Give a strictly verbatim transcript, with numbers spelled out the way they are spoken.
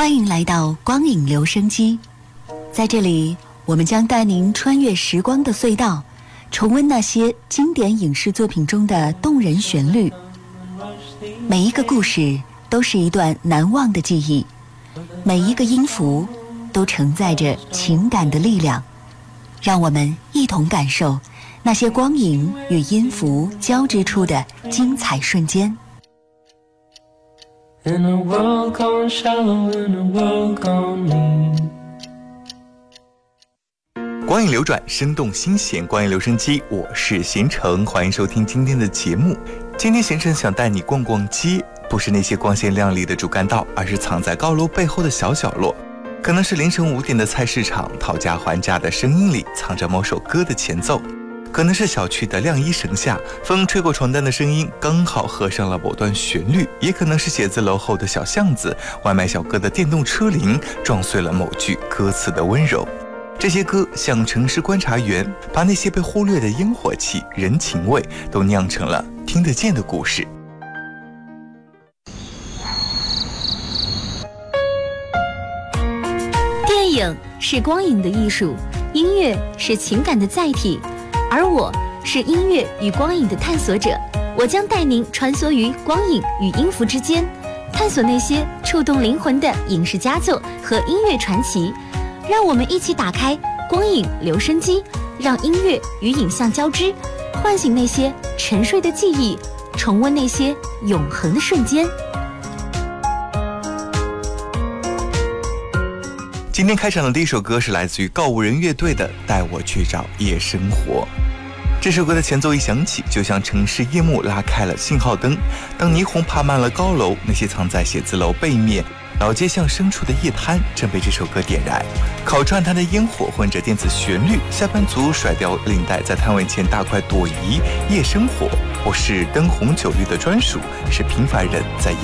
欢迎来到光影留声机，在这里，我们将带您穿越时光的隧道，重温那些经典影视作品中的动人旋律。每一个故事都是一段难忘的记忆，每一个音符都承载着情感的力量。让我们一同感受那些光影与音符交织出的精彩瞬间。 In a world gone shallow, in a world gone mean。 光影流转，生动新鲜，光影留声机，我是贤成，欢迎收听今天的节目。今天贤成想带你逛逛街，不是那些光鲜亮丽的主干道，而是藏在高楼背后的小角落。可能是凌晨五点的菜市场，讨价还价的声音里藏着某首歌的前奏。可能是小区的晾衣绳下，风吹过床单的声音刚好合上了某段旋律，也可能是写字楼后的小巷子，外卖小哥的电动车铃撞碎了某句歌词的温柔。这些歌像城市观察员，把那些被忽略的烟火气、人情味都酿成了听得见的故事。 电影是光影的艺术，音乐是情感的载体，而我是音乐与光影的探索者。我将带您穿梭于光影与音符之间，探索那些触动灵魂的影视佳作和音乐传奇。让我们一起打开光影留声机，让音乐与影像交织，唤醒那些沉睡的记忆，重温那些永恒的瞬间。 今天开场的第一首歌是来自于告五人乐队的《带我去找夜生活》。这首歌的前奏一响起，就像城市夜幕拉开了信号灯，当霓虹爬满了高楼，那些藏在写字楼背面老街巷深处的夜摊正被这首歌点燃。烤串摊的烟火混着电子旋律，下班族甩掉领带，在摊位前大快朵颐。夜生活不是灯红酒绿的专属，是平凡人在夜